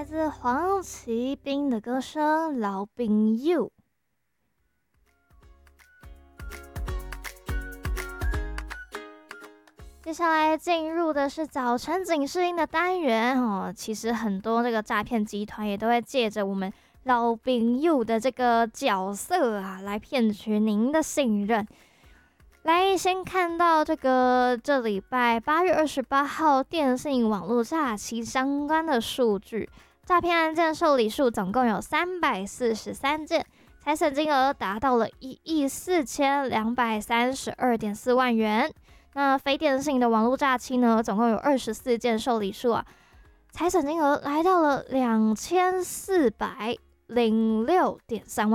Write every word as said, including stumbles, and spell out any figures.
自黄启斌的歌声《老朋友》。接下来进入的是早晨警示音的单元哦。其实很多这个诈骗集团也都会借着我们老朋友的这个角色啊，来骗取您的信任。来，先看到这个这礼拜八月二十八号电信网络诈欺相关的数据，诈骗案件受理数总共有三百四十三件，财损金额达到了一亿四千两百三十二点四万元。那非电信的网络诈欺呢，总共有二十四件受理数啊，财损金额来到了两千四百零六点三万。